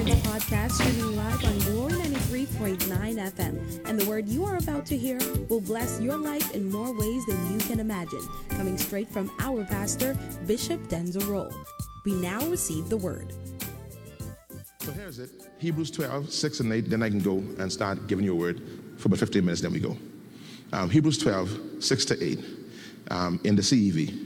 podcast streaming live on Glory 93.9 FM. And the word you are about to hear will bless your life in more ways than you can imagine. Coming straight from our pastor, Bishop Denzel Rolle. We now receive the word. So here's it. Hebrews 12, 6 and 8. Then I can go and start giving you a word for about 15 minutes. Then we go. Hebrews 12, 6 to 8 in the CEV.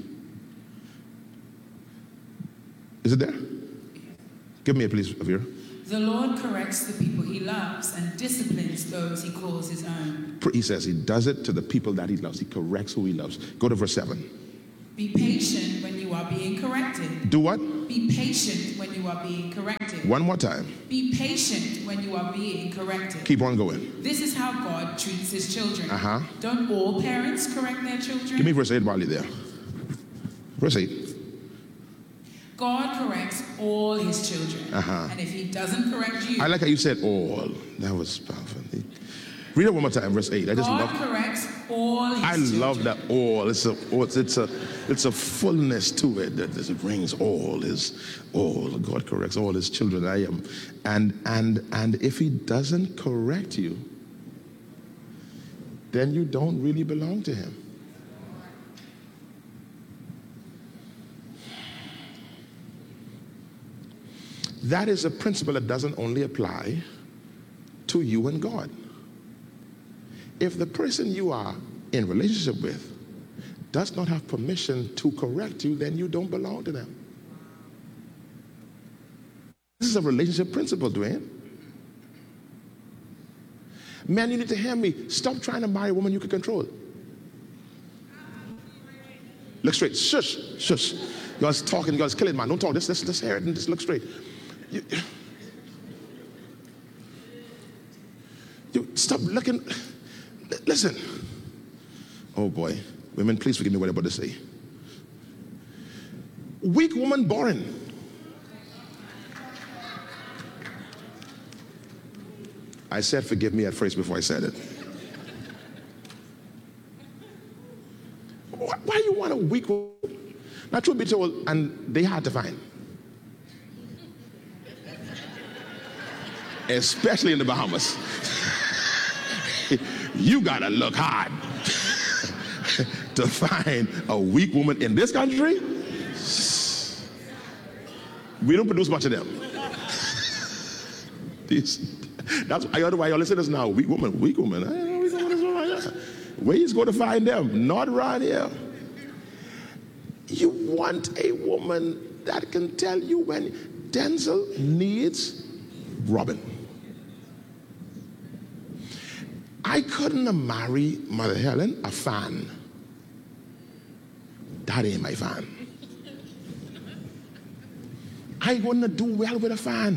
Is it there? Give me a please, Avira. The Lord corrects the people he loves and disciplines those he calls his own. He says he does it to the people that he loves. He corrects who he loves. Go to verse 7. Be patient when you are being corrected. Do what? Be patient when you are being corrected. One more time. Be patient when you are being corrected. Keep on going. This is how God treats his children. Don't all parents correct their children? Give me verse 8 while you're there. Verse 8. God corrects all his children. And if he doesn't correct you... I like how you said all. That was powerful. Read it one more time, verse 8. God corrects all his children. I love that all. It's a fullness to it that it brings all. God corrects all his children. And if he doesn't correct you, then you don't really belong to him. That is a principle that doesn't only apply to you and God. If the person you are in relationship with does not have permission to correct you, then you don't belong to them. This is a relationship principle, Dwayne. Man, you need to hear me. Stop trying to marry a woman you can control. Look straight. Shush, shush. You guys talking, you guys killing, man. Don't talk. Just hear it and just look straight. You stop looking. Listen. Oh boy. Women, please forgive me what I'm about to say. Weak woman, boring. I said forgive me at first before I said it. Why you want a weak woman? Now, truth be told, and they hard to find. Especially in the Bahamas. You gotta look hard to find a weak woman in this country. We don't produce much of them. That's why your listeners now, weak woman. Where you going to find them? Not around here. You want a woman that can tell you when Denzel needs Robin. I couldn't have married Mother Helen, a fan. That ain't my fan. I wouldn't do well with a fan.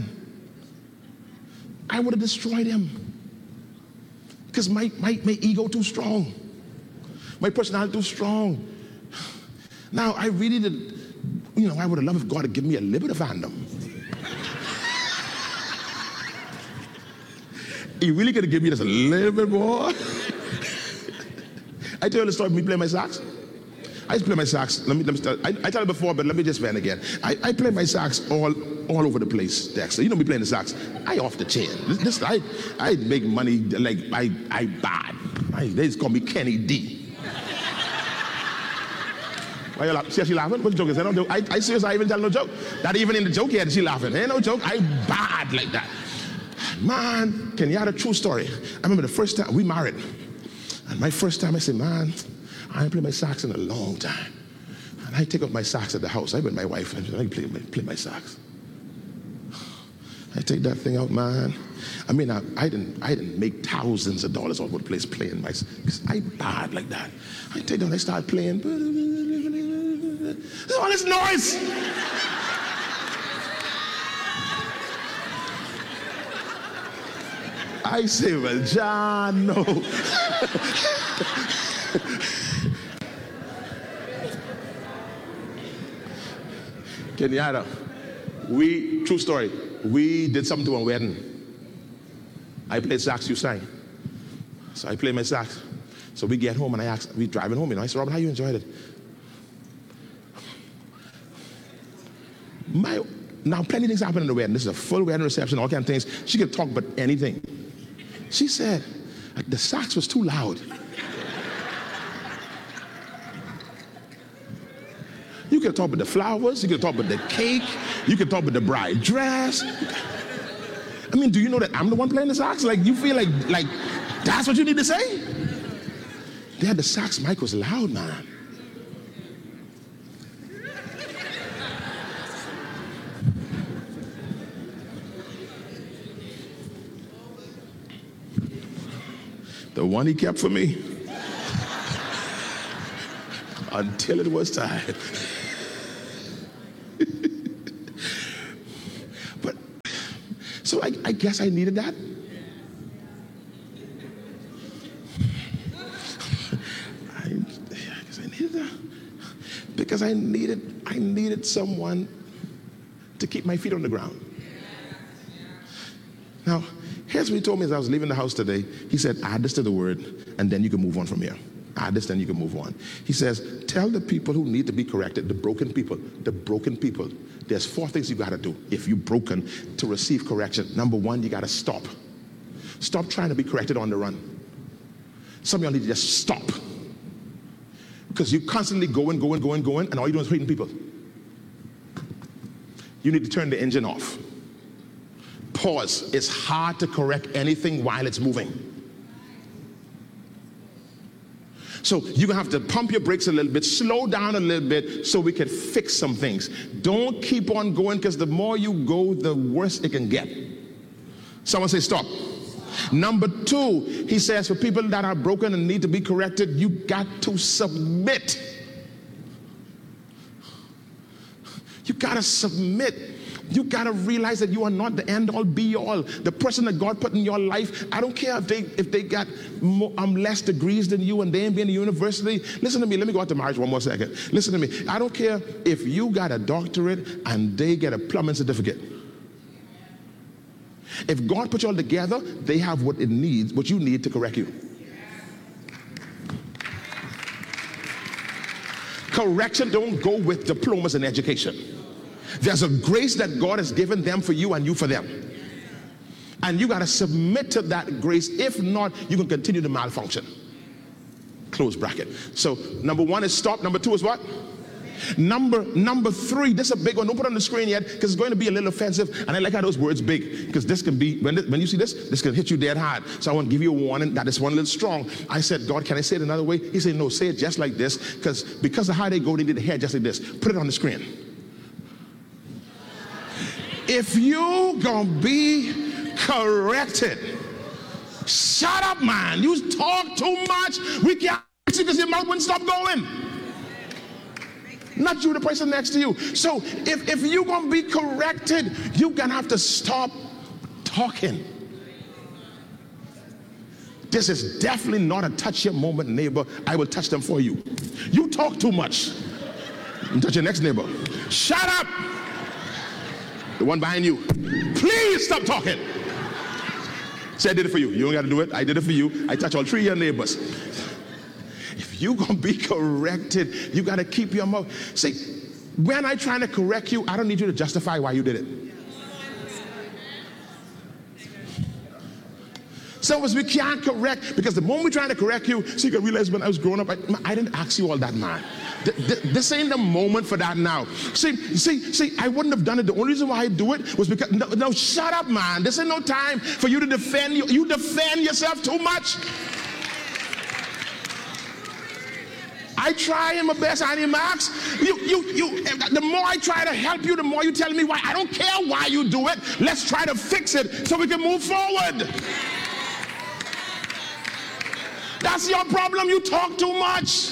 I would have destroyed him. Because my ego too strong. My personality too strong. Now, I really did, I would have loved if God had given me a little bit of fandom. He really could have given me just a little bit more. I tell you the story of me playing my sax. I used to play my sax. Let me start. I told you before, but let me just vent again. I play my sax all over the place, Dexter. You know me playing the sax. I off the chain. I make money like I bad. They just call me Kenny D. Why you laughing? See how she laughing? What joke is that? No, I seriously, I even tell no joke. Not even in the joke yet, she laughing. Ain't no joke. I bad like that. Man, can you have a true story? I remember the first time we married. And my first time I said, man, I ain't played my sax in a long time. And I take out my sax at the house. I with my wife and I play my sax. I take that thing out, man. I mean, I didn't make thousands of dollars all over the place playing my sax. Because I bad like that. I take it out and I start playing. There's all this noise. I say, well, John, no. Kenyatta, true story, we did something to a wedding. I played sax, you sang. So I play my sax. So we get home and we driving home, I said, Robin, how you enjoyed it? Now, plenty of things happen in the wedding. This is a full wedding reception, all kind of things. She could talk about anything. She said, the sax was too loud. You could talk about the flowers, you could talk about the cake, you could talk about the bride dress. I mean, do you know that I'm the one playing the sax? Like, you feel like that's what you need to say? They had the sax mic was loud, man. The one he kept for me until it was time. But so I guess I needed that. I guess I needed that because I needed someone to keep my feet on the ground. Now, here's what he told me as I was leaving the house today. He said, add this to the word, and then you can move on from here. Add this, then you can move on. He says, tell the people who need to be corrected, the broken people, there's 4 things you got to do if you're broken to receive correction. Number 1, you got to stop. Stop trying to be corrected on the run. Some of y'all need to just stop. Because you're constantly going, and all you're doing is hurting people. You need to turn the engine off. Pause. It's hard to correct anything while it's moving. So you're going to have to pump your brakes a little bit, slow down a little bit so we can fix some things. Don't keep on going because the more you go, the worse it can get. Someone say stop. Number 2, he says for people that are broken and need to be corrected, you got to submit. You got to submit. You got to realize that you are not the end all be all. The person that God put in your life, I don't care if they got less degrees than you and they ain't been in university. Listen to me. Let me go out to marriage one more second. Listen to me. I don't care if you got a doctorate and they get a plumbing certificate. If God put you all together, they have what it needs, what you need to correct you. Correction don't go with diplomas in education. There's a grace that God has given them for you and you for them. And you got to submit to that grace. If not, you can continue to malfunction. Close bracket. So number 1 is stop. Number 2 is what? Number 3, this is a big one. Don't put it on the screen yet because it's going to be a little offensive. And I like how those words big because this can be, when you see this can hit you dead hard. So I want to give you a warning that is one little strong. I said, God, can I say it another way? He said, no, say it just like this because of how they go, they did the hair just like this. Put it on the screen. If you gonna be corrected, shut up, man. You talk too much. We can't because your mouth wouldn't stop going. Not you, the person next to you. So if you're gonna be corrected, you're gonna have to stop talking. This is definitely not a touch your moment, neighbor. I will touch them for you. You talk too much. You touch your next neighbor. Shut up. The one behind you, please stop talking. Say I did it for you. You don't got to do it. I did it for you. I touch all 3 of your neighbors. If you're going to be corrected, you got to keep your mouth. See, when I'm trying to correct you, I don't need you to justify why you did it. Some of us, we can't correct because the moment we're trying to correct you, so you can realize when I was growing up, I didn't ask you all that, man. This ain't the moment for that now. See, I wouldn't have done it. The only reason why I do it was because, no, shut up, man. This ain't no time for you to defend you. You defend yourself too much. I try my best, Annie Max. The more I try to help you, the more you tell me why. I don't care why you do it. Let's try to fix it so we can move forward. That's your problem. You talk too much.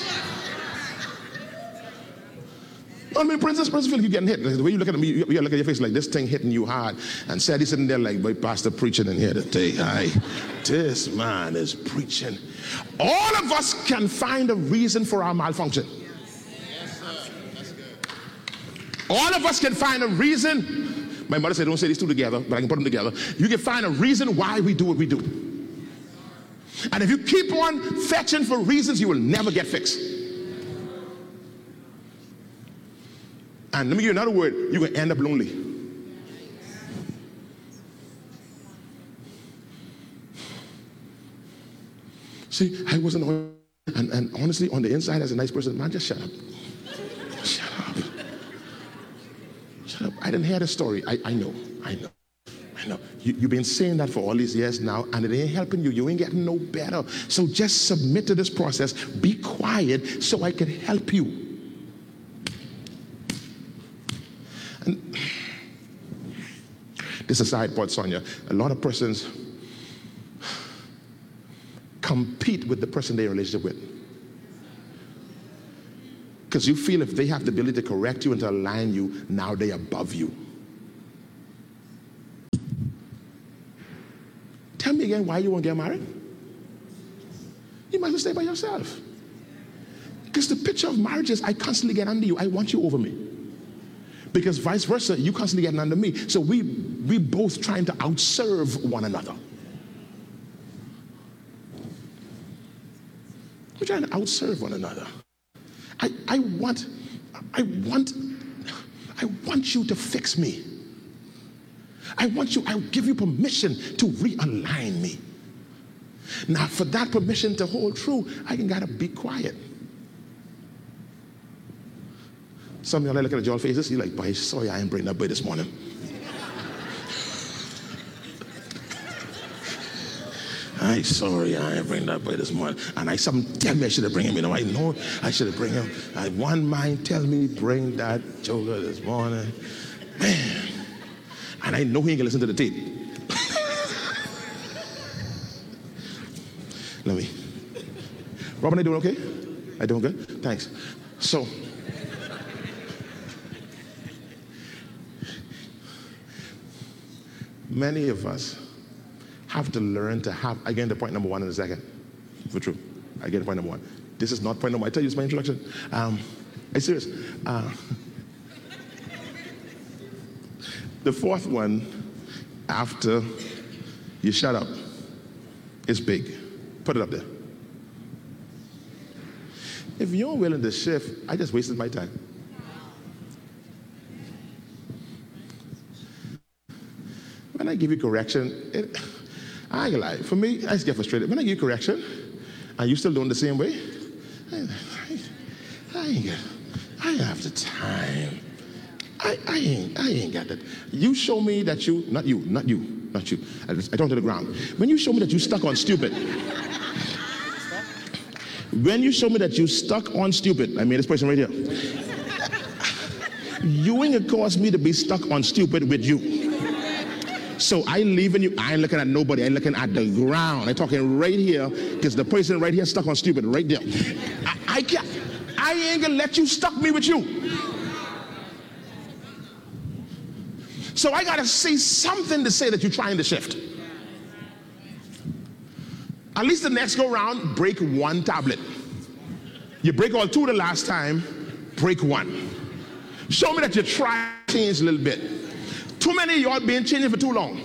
I mean, Princess feel like you're getting hit. The way you look at me, you look at your face like this thing hitting you hard. And Sadie's sitting there like, boy, pastor preaching in here today. This man is preaching. All of us can find a reason for our malfunction. Yes, sir. That's good. All of us can find a reason. My mother said, don't say these 2 together, but I can put them together. You can find a reason why we do what we do. And if you keep on fetching for reasons, you will never get fixed. And let me give you another word. You're going to end up lonely. See, I wasn't on, and honestly, on the inside, as a nice person, man, just shut up. Shut up. Shut up. I didn't hear the story. I know. You've been saying that for all these years now, and it ain't helping you. You ain't getting no better. So just submit to this process. Be quiet so I can help you. And this is a side point, Sonia. A lot of persons compete with the person they're in a relationship with. Because you feel if they have the ability to correct you and to align you, now they're above you. Tell me again why you won't get married. You might as well stay by yourself. Because the picture of marriage is I constantly get under you. I want you over me. Because vice versa, you constantly getting under me. So we both trying to outserve one another. We're trying to outserve one another. I want you to fix me. I'll give you permission to realign me. Now, for that permission to hold true, I gotta be quiet. Some of y'all look at your faces, you're like, boy, sorry I ain't bring that boy this morning. I'm sorry I ain't bring that boy this morning. And something tell me I should have bring him. You know I should have bring him. One mind tell me bring that joker this morning. Man. And I know he ain't gonna listen to the tape. Let me. Robin, are you doing okay? I doing good? Thanks. So, many of us have to learn to have, I get to point number one in a second. For true. I get to point number one. This is not point number one. I tell you, it's my introduction. I'm serious. The fourth one, after you shut up, is big. Put it up there. If you're willing to shift, I just wasted my time. When I give you correction, I ain't gonna lie. For me, I just get frustrated. When I give you correction, and you still doing the same way, I ain't have the time. I ain't got that. You show me that you, not you. I don't to the ground. When you show me that you stuck on stupid. When you show me that you stuck on stupid, I mean this person right here. You ain't gonna cause me to be stuck on stupid with you. So I leaving you, I ain't looking at nobody, I'm looking at the ground. I'm talking right here, because the person right here stuck on stupid, right there. I ain't gonna let you stuck me with you. So I gotta say something to say that you're trying to shift. At least the next go round, break one tablet. You break all two the last time, break one. Show me that you try to change a little bit. Too many of y'all been changing for too long.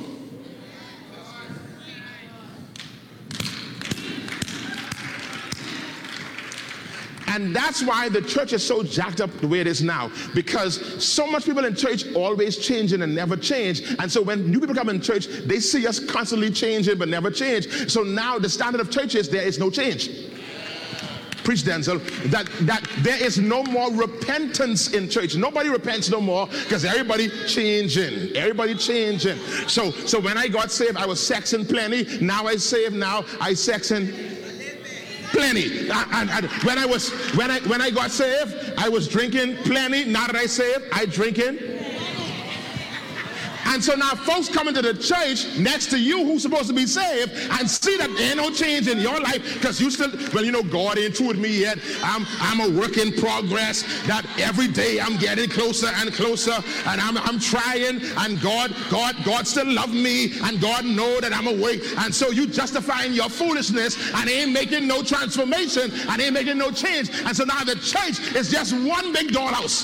And that's why the church is so jacked up the way it is now. Because so much people in church always changing and never change. And so when new people come in church, they see us constantly changing but never change. So now the standard of church is there is no change. Preach, Denzel, that there is no more repentance in church. Nobody repents no more because everybody changing. Everybody changing. So when I got saved, I was sexing plenty. Now I saved, now I sexing plenty. And when I got saved, I was drinking plenty. Now that I saved, I drinking. And so now folks come into the church next to you who's supposed to be saved and see that there ain't no change in your life because you still, well, you know, God ain't through with me yet. I'm a work in progress, that every day I'm getting closer and closer, and I'm trying, and God still love me, and God know that I'm awake. And so you justifying your foolishness and ain't making no transformation and ain't making no change. And so now the church is just one big dollhouse.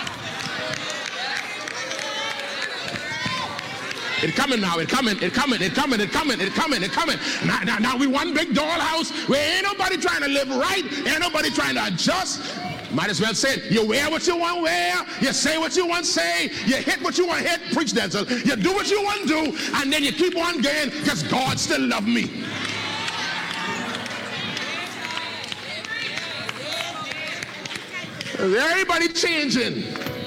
It's coming now, it's coming. Now we one big dollhouse where ain't nobody trying to live right, ain't nobody trying to adjust. Might as well say it. You wear what you want to wear, you say what you want to say, you hit what you want to hit, preach that, so you do what you want to do, and then you keep on going because God still loves me. Everybody changing.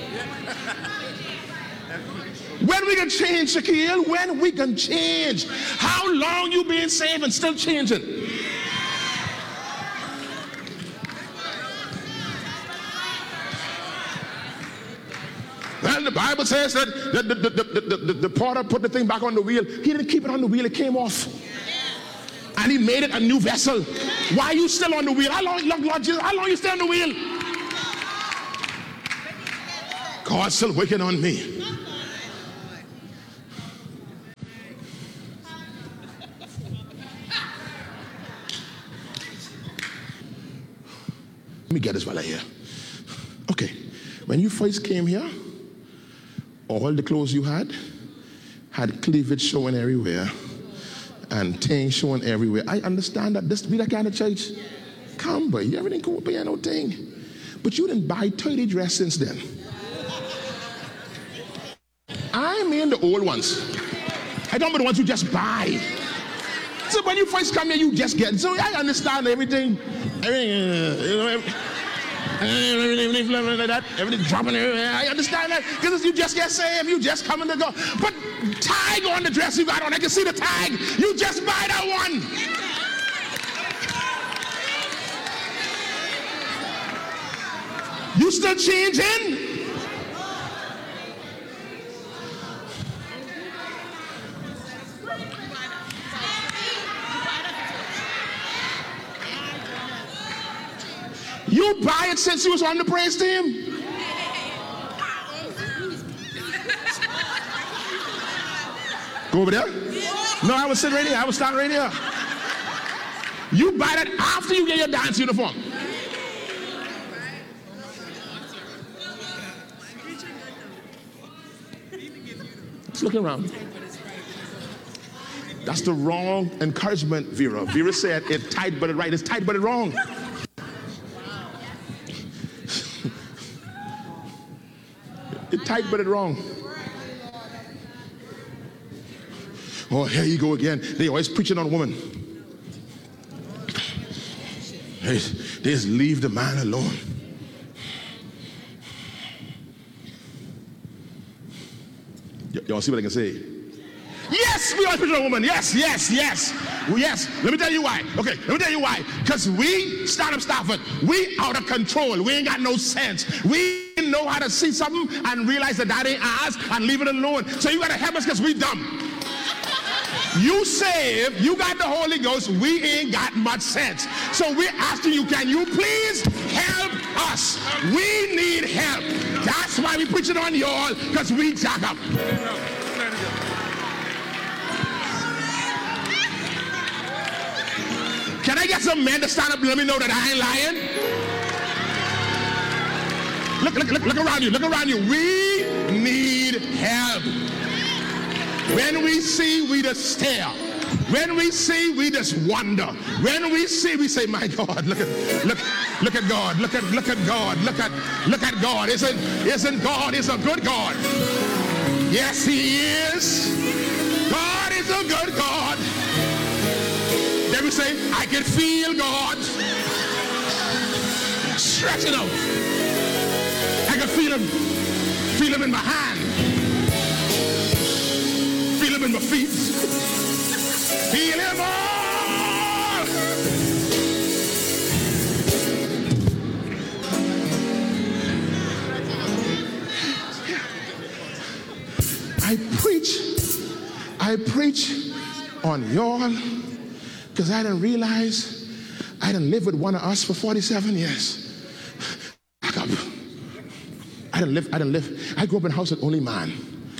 When we can change, Shaquille? When we can change? How long you been saved and still changing? Well, the Bible says that the potter put the thing back on the wheel. He didn't keep it on the wheel, it came off. And he made it a new vessel. Why are you still on the wheel? How long, Lord Jesus, how long you stay on the wheel? God's still working on me. Let me get this while I'm here. Okay, when you first came here, all the clothes you had cleavage showing everywhere and things showing everywhere. I understand that this be that kind of church. Come, boy, everything cool, but you no thing. But you didn't buy 30 dresses since then. I mean the old ones. I don't mean the ones you just buy. So when you first come here, you just get. So I understand everything like that, everything dropping everywhere. I understand that because you just get saved, you just come in to go. But tag on the dress you got on, I can see the tag. You just buy that one. You still changing? You buy it since you was on the praise team? Go over there? No, I was sitting right here. I was standing right here. You buy that after you get your dance uniform. Just looking around. That's the wrong encouragement, Vera. Vera said it's tight but it's right. It's tight but it's wrong. It's tight but it's wrong. Oh, here you go again. They always preaching on a woman. They just leave the man alone. Y'all see what I can say? Yes, we always preach on a woman. Yes. Let me tell you why. Okay, let me tell you why. Because we, Stand-Up Stafford, we out of control. We ain't got no sense. We know how to see something and realize that ain't ours and leave it alone. So you got to help us because we dumb. You saved, you got the Holy Ghost, we ain't got much sense. So we're asking you, can you please help us? We need help. That's why we preaching on y'all, because we jack up. Can I get some men to stand up and let me know that I ain't lying? Look around you, look around you. We need help. When we see, we just stare. When we see, we just wonder. When we see, we say, my God, look at God, look at God, look at God. Isn't God is a good God? Yes, He is. God is a good God. Then we say, I can feel God. Stretch it out. I can feel him in my hand. Feel him in my feet. Feel him all. I preach on y'all because I didn't realize I didn't live with one of us for 47 years. I didn't live. I grew up in a house with only man.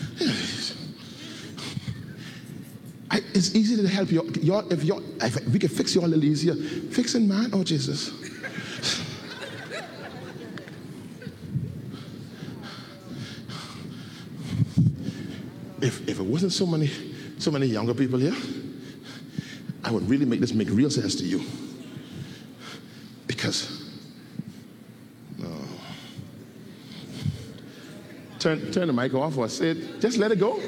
It's easy to help you. If we can fix you all a little easier. Fixing man, oh Jesus. If it wasn't so many younger people here, I would really make real sense to you. Because turn the mic off or say it, just let it go.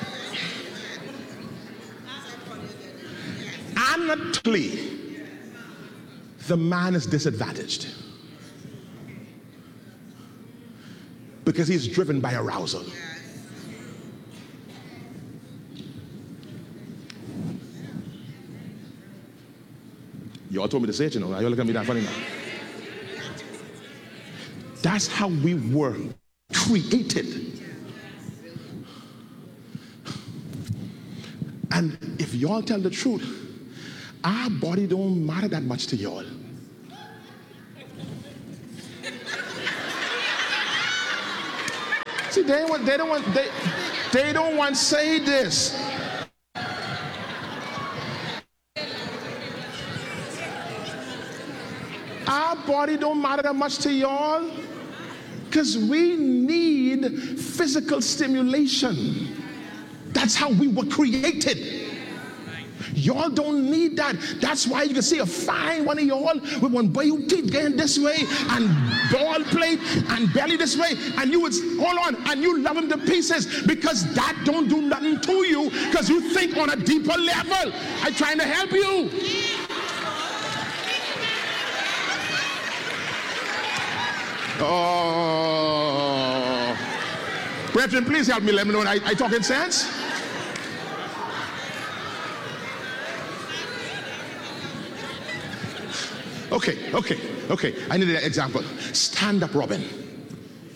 Honestly, the man is disadvantaged because he's driven by arousal. You all told me to say it, you know. You're looking at me that funny now. That's how we were created. And if y'all tell the truth, our body don't matter that much to y'all. See, they don't want to say this. Our body don't matter that much to y'all because we need physical stimulation. That's how we were created. Y'all don't need that. That's why you can see a fine one of y'all with one boy teeth going this way and ball plate and belly this way, and you would hold on and you love him to pieces because that don't do nothing to you because you think on a deeper level. I'm trying to help you. Oh, brethren, please help me. Let me know I talking sense. Okay. I need an example. Stand up, Robin.